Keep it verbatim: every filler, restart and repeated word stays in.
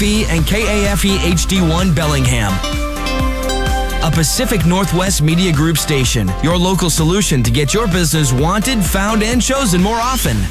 B and K A F E H D one Bellingham. A Pacific Northwest Media Group station, your local solution to get your business wanted, found, and chosen more often.